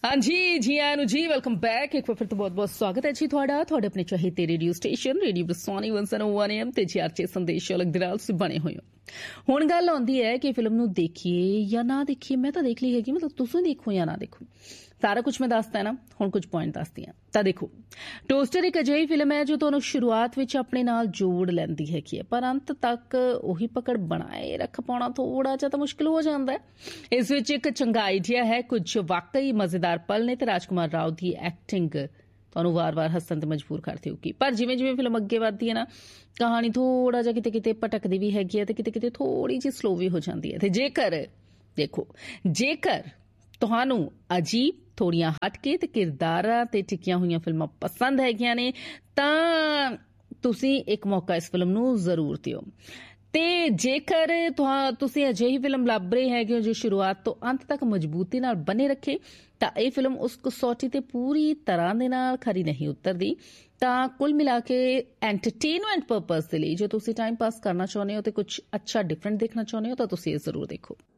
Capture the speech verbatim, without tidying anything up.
हाँ जी, जी आनू जी, welcome back. एक बार फिर तो बहुत बहुत स्वागत है जी ਤੁਹਾਡਾ ਤੁਹਾਡੇ ਆਪਣੇ ਚਾਹੀਦੇ radio station radio Soni one oh one A M ਤੇ ਜੀ ਆਰਚੇ ਸੰਦੇਸ਼ ਅਲੱਗ ਦੇ ਨਾਲ ਬਣੇ ਹੋਏ ਹੋ। ਹੁਣ ਗੱਲ ਆਉਂਦੀ ਹੈ ਕਿ ਫਿਲਮ ਨੂੰ ਦੇਖੀਏ ਜਾਂ ਨਾ ਦੇਖੀਏ। ਮੈਂ ਤਾਂ ਦੇਖ ਲਈ ਹੈਗੀ, ਮਤਲਬ ਤੁਸੀਂ ਦੇਖੋ ਜਾਂ ਨਾ ਦੇਖੋ, ਸਾਰਾ ਕੁਝ ਮੈਂ ਦੱਸਦਾ ਨਾ। ਹੁਣ ਕੁਝ ਪੁਆਇੰਟ ਦੱਸਦੀ ਹਾਂ। ਤਾਂ ਦੇਖੋ, ਟੋਸਟਰ ਇੱਕ ਅਜਿਹੀ ਫਿਲਮ ਹੈ ਜੋ ਤੁਹਾਨੂੰ ਸ਼ੁਰੂਆਤ ਵਿੱਚ ਆਪਣੇ ਨਾਲ ਜੋੜ ਲੈਂਦੀ ਹੈਗੀ ਹੈ, ਪਰ ਅੰਤ ਤੱਕ ਉਹੀ ਪਕੜ ਬਣਾਏ ਰੱਖ ਪਾਉਣਾ ਥੋੜਾ ਜਿਹਾ ਤਾਂ ਮੁਸ਼ਕਿਲ ਹੋ ਜਾਂਦਾ ਹੈ। ਇਸ ਵਿੱਚ ਇੱਕ ਚੰਗਾ ਆਈਡੀਆ ਹੈ, ਕੁਝ ਵਾਕਈ ਮਜ਼ੇਦਾਰ ਪਲ ਨੇ ਤੇ ਰਾਜਕੁਮਾਰ ਰਾਓ ਦੀ ਐਕਟਿੰਗ ਤੁਹਾਨੂੰ ਵਾਰ-ਵਾਰ ਹੱਸਣ ਤੇ ਮਜਬੂਰ ਕਰਦੀ ਹੋਊਗੀ। ਪਰ ਜਿਵੇਂ ਜਿਵੇਂ ਫਿਲਮ ਅੱਗੇ ਵੱਧਦੀ ਹੈ ਨਾ, ਕਹਾਣੀ ਥੋੜਾ ਜਿਹਾ ਕਿਤੇ ਕਿਤੇ ਭਟਕਦੀ ਵੀ ਹੈਗੀ ਹੈ ਤੇ ਕਿਤੇ ਕਿਤੇ ਥੋੜੀ ਜਿਹੀ ਸਲੋ ਵੀ ਹੋ ਜਾਂਦੀ ਹੈ। ਤੇ ਜੇਕਰ ਦੇਖੋ ਜੇਕਰ ਤੁਹਾਨੂੰ ਅਜੀਬ, ਥੋੜੀਆਂ ਹਟਕੇ ਤੇ ਕਿਰਦਾਰਾਂ ਤੇ ਟਿਕੀਆਂ ਹੋਈਆਂ ਫਿਲਮਾਂ ਪਸੰਦ ਹੈਗੀਆਂ ਨੇ ਤਾਂ ਤੁਸੀਂ ਇੱਕ ਮੌਕਾ ਇਸ ਫਿਲਮ ਨੂੰ ਜ਼ਰੂਰ ਦਿਓ। ਤੇ ਜੇਕਰ ਤੁਸੀਂ ਅਜਿਹੀ ਫਿਲਮ ਲੱਭ ਰਹੇ ਹੈਗੇ ਹੋ ਜੋ ਸ਼ੁਰੂਆਤ ਤੋਂ ਅੰਤ ਤੱਕ ਮਜ਼ਬੂਤੀ ਨਾਲ ਬਣੇ ਰੱਖੇ, ਤਾਂ ਇਹ ਫਿਲਮ ਉਸ ਕਸੌਟੀ ਤੇ ਪੂਰੀ ਤਰ੍ਹਾਂ ਦੇ ਨਾਲ ਖਰੀ ਨਹੀਂ ਉਤਰਦੀ। ਤਾਂ ਕੁੱਲ ਮਿਲਾ ਕੇ ਐਂਟਰਟੇਨਮੈਂਟ ਪਰਪਸ ਦੇ ਲਈ ਜੇ ਤੁਸੀਂ ਟਾਈਮ ਪਾਸ ਕਰਨਾ ਚਾਹੁੰਦੇ ਹੋ ਤੇ ਕੁਝ ਅੱਛਾ ਡਿਫਰੈਂਟ ਦੇਖਣਾ ਚਾਹੁੰਦੇ ਹੋ ਤਾਂ ਤੁਸੀਂ ਇਹ ਜ਼ਰੂਰ ਦੇਖੋ।